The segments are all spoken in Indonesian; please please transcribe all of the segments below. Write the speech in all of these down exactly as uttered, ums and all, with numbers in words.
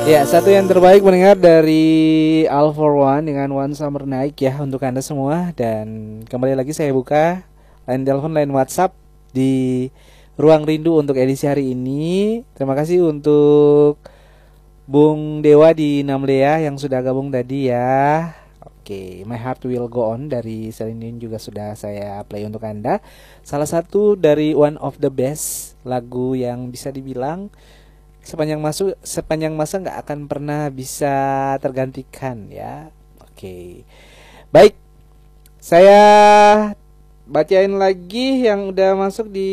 Ya, satu yang terbaik mendengar dari All for One dengan One Summer Night ya untuk Anda semua. Dan kembali lagi saya buka line telepon, line WhatsApp di Ruang Rindu untuk edisi hari ini. Terima kasih untuk Bung Dewa di Namlea yang sudah gabung tadi ya. Oke, My Heart Will Go On dari Celine Dion juga sudah saya play untuk Anda. Salah satu dari one of the best lagu yang bisa dibilang sepanjang masuk sepanjang masa nggak akan pernah bisa tergantikan ya. Oke, baik, saya bacain lagi yang udah masuk di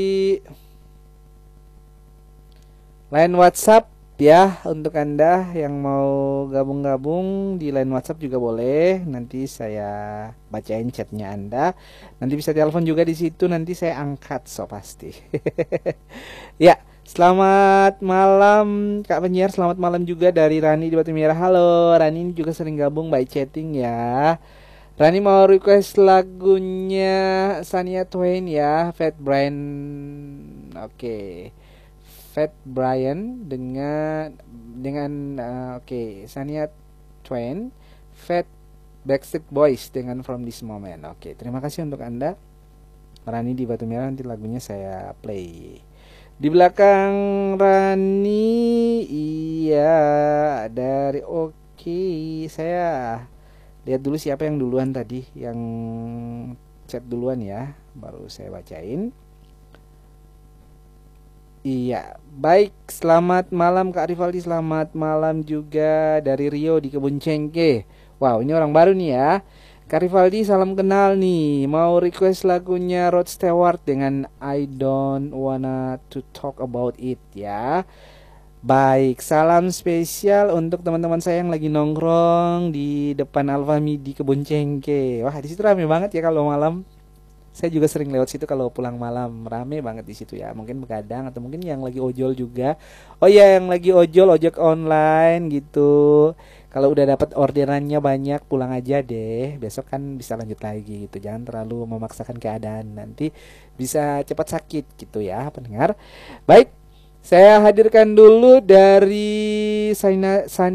line WhatsApp ya. Untuk Anda yang mau gabung-gabung di line WhatsApp juga boleh. Nanti saya bacain chatnya Anda. Nanti bisa telepon juga di situ. Nanti saya angkat so pasti. Ya. Selamat malam Kak Penyiar, selamat malam juga dari Rani di Batu Merah. Halo, Rani ini juga sering gabung by chatting ya. Rani mau request lagunya Shania Twain ya, Fat Brian. Oke, Fat Brian dengan dengan uh, oke, okay. Shania Twain, Fat Backstreet Boys dengan From This Moment. Oke, terima kasih untuk Anda Rani di Batu Merah, nanti lagunya saya play. Di belakang Rani, iya dari oke, saya lihat dulu siapa yang duluan tadi, yang chat duluan ya, baru saya bacain. Iya, baik, selamat malam Kak Rivaldi, selamat malam juga dari Rio di Kebun Cengke. Wow, ini orang baru nih ya. Kak Rivaldi, salam kenal nih. Mau request lagunya Rod Stewart dengan I Don't Wanna To Talk About It ya. Baik, salam spesial untuk teman-teman saya yang lagi nongkrong di depan Alfamidi di Kebun Cengke. Wah, di situ rame banget ya kalau malam. Saya juga sering lewat situ kalau pulang malam, rame banget di situ ya. Mungkin begadang atau mungkin yang lagi ojol juga. Oh ya, yang lagi ojol, ojek online gitu. Kalau udah dapat orderannya banyak, pulang aja deh. Besok kan bisa lanjut lagi gitu. Jangan terlalu memaksakan keadaan, nanti bisa cepat sakit gitu ya, pendengar. Baik, saya hadirkan dulu dari Saina